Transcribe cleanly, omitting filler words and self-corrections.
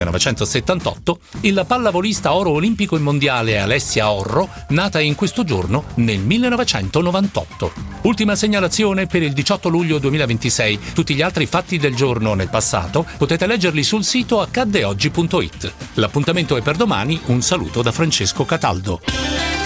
1978, il pallavolista oro olimpico e mondiale Alessia Orro, nata in questo giorno nel 1998. Ultima segnalazione per il 18 luglio 2026. Tutti gli altri fatti del giorno nel passato potete leggerli sul sito accaddeoggi.it. L'appuntamento è per domani. Un saluto da Francesco Cataldo.